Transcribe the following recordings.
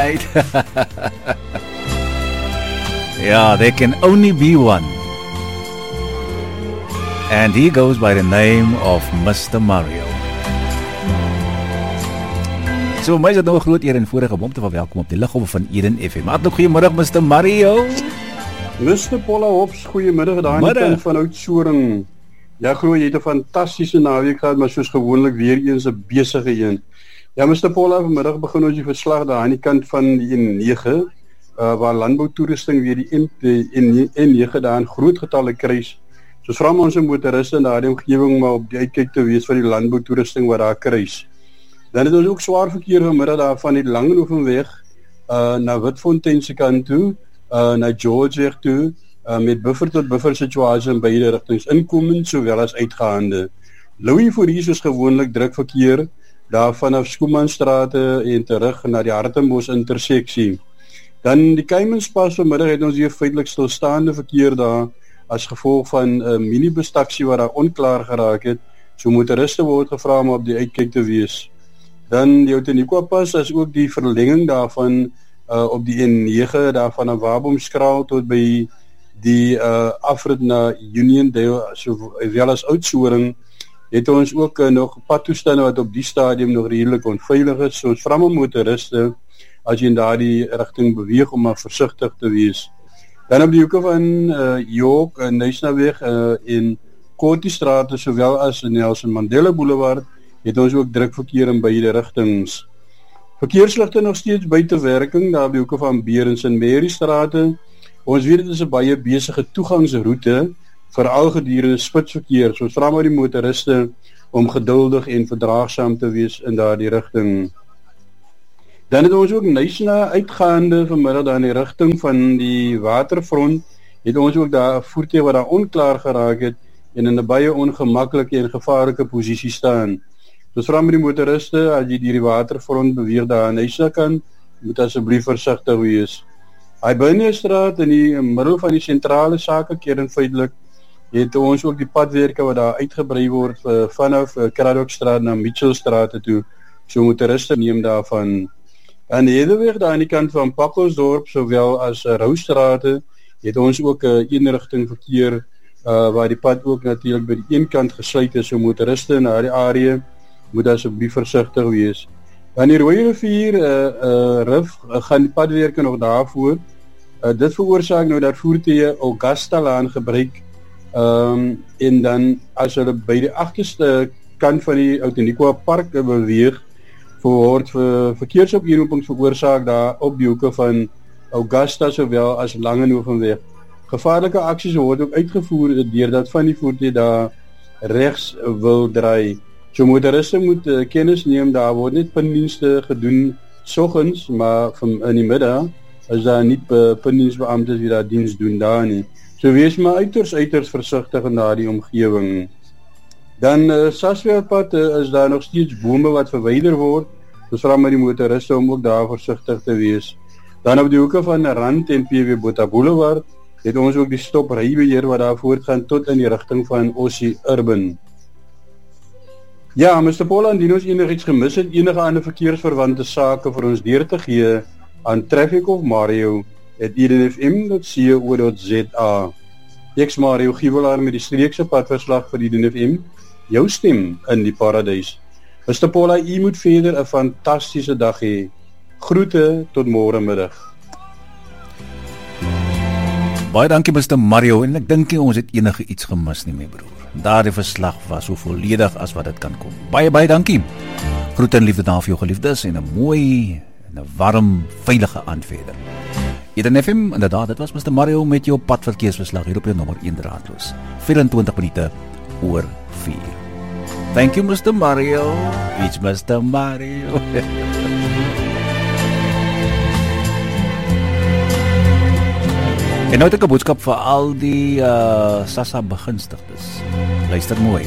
right. Yeah, there can only be one. And he goes by the name of Mr. Mario. So, my is het nou 'n groot eer en voorreg om te verwelkom op die liggolwe van Eden FM. Hartlik goeiemiddag Mr. Mario. Mr. Paula Hops, goeiemiddag daar aan die kant van Oudtshoorn. Ja, glo jy het 'n fantastiese naweek gehad, maar soos gewoonlik weer eens 'n besige een. Ja, Mr. Paula, vanmiddag begin ons die verslag daar aan die kant van die N9, waar landboutoerusting weer die N9 daar in groot getalle kruis. So vra ons motoriste in daardie omgewing maar op die uitkyk te wees van die landboutoerusting wat daar kruis. Dan het ons ook swaar verkeer vanmiddag daar van die Langenhovenweg na Witfontein se kant toe, na Georgeweg toe, met buffer tot buffer situasie in beide rigtings, inkomend sowel as uitgaande. Louis Fourie soos gewoonlik druk verkeer daar vanaf Schoemanstrate en terug na die Hartenbos interseksie. Dan die Keimanspas vanmiddag het ons hier feitelik stilstaande verkeer daar as gevolg van 'n minibustaksie wat daar onklaar geraak het. So motoriste word gevra om op die uitkyk te wees. Dan die Outeniqua-pas is ook die verlenging daarvan op die N9 daarvan aan Wabomskraal tot by die afrit na Uniondale sowel as Oudtshoorn. Het ons ook nog padtoestande wat op die stadium nog redelik onveilig is. So ons vra motoriste as jy in daardie rigting beweeg om maar versigtig te wees. Dan op die hoeke van York en Nysnaweg en Kortiestraat sowel as in Nelson Mandela Boulevard het ons ook druk verkeer in beide rigtings. Verkeersligte nog steeds buite werking daar op die hoeke van Beer en Mary strate. Ons weet dit is 'n baie besige toegangsroete veral gedurende spitsverkeer. So ons vra maar die motoriste om geduldig en verdraagsaam te wees in daardie rigting. Dan het ons ook Nysna uitgaande vanmiddag daar in die rigting van die waterfront, het ons ook daar 'n voertuig wat daar onklaar geraak het en in 'n baie ongemaklike en gevaarlike posisie staan. So vra met die motoriste, as jy deur die waterfront beweeg daar in Nysna kan, moet asseblief versigtig wees. Hyburniastraat in die middel van die sentrale sakekern feitelik, het ons ook die padwerke wat daar uitgebrei word vanaf Kraddockstraat na Mitchellstraat toe, so motoriste neem daarvan. En die Hedeweg daar aan die kant van Pakkelsdorp, sowel as Roustrate, het ons ook 'n eenrigting verkeer, waar die pad ook natuurlik by die een kant gesluit is, so motoriste in daardie area moet asseblief versigtig wees. Dan die Rooi Rivier rif gaan die padwerke nog daarvoor. Dit veroorsaak nou dat voertuie Augusta-laan gebruik, en dan as hulle by die agterste kant van die Outeniqua Park beweeg, word verkeersopeenhopings veroorsaak daar op die hoeke van Augusta sowel as Langenhovenweg. Gevaarlike aksies word ook uitgevoer deurdat van die voertuie daar regs wil draai. So motoriste moet kennis neem, daar word net pindienste gedoen soggens, maar in die middag is daar nie pindiensbeamptes wie daar diens doen daar nie. So wees maar uiters versigtig in daardie omgewing. Dan Sasveldpad is daar nog steeds bome wat verwyder word. Dus vra maar die motoriste om ook daar versigtig te wees. Dan op die hoeke van Rand en PW Botha Boulevard het ons ook die stop rybeheer wat daar voortgaan tot in die rigting van Ossie Urban. Ja, Mr. Paula, indien ons enigiets gemis het, enige ander verkeersverwante sake vir ons deur te gee aan Traffic of Mario @edenfm.co.za. Ek's Mario Giewelaar met die streekse padverslag vir Eden FM, jou stem in die paradys. Mr. Paula, u moet verder 'n fantastiese dag hê. Groete tot môre middag. Baie dankie Mr. Mario, en ek dink ons het enige iets gemis nie, my broer. Daardie verslag was so volledig as wat dit kan kom. Baie dankie. Groete en liefde daar vir jou geliefdes en 'n mooi en 'n warm, veilige aand verder. Eden FM, inderdaad, dit was Mr. Mario met jou padverkeersverslag hier op jou nommer 1 draadloos. 24 minute oor 4. Thank you, Mr. Mario. It's Mr. Mario. En nou het ek 'n boodskap vir al die SASSA begunstigdes. Luister mooi.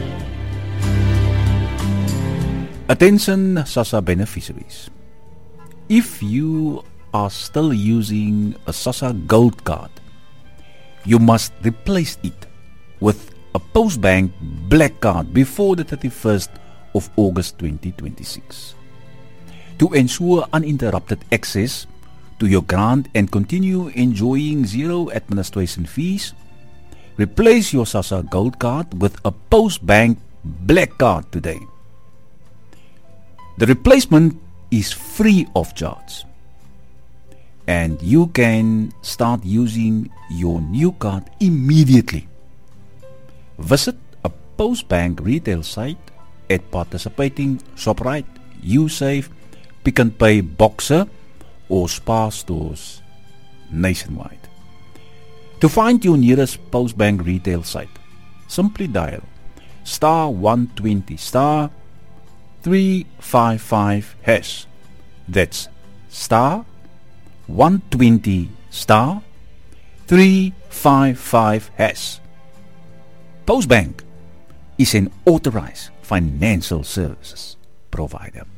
Attention SASSA beneficiaries. If you are still using a SASSA Gold card, you must replace it with a Postbank Black card before the 31st of August 2026. To ensure uninterrupted access to your grant and continue enjoying zero administration fees, replace your SASSA Gold Card with a Postbank Black Card today. The replacement is free of charge, and you can start using your new card immediately. Visit a Postbank retail site at participating Shoprite, Usave, Pick n Pay, Boxer or Spar stores nationwide. To find your nearest Postbank retail site, simply dial *120 *355 hash. That's *120 *355 hash. Postbank is an authorized financial services provider.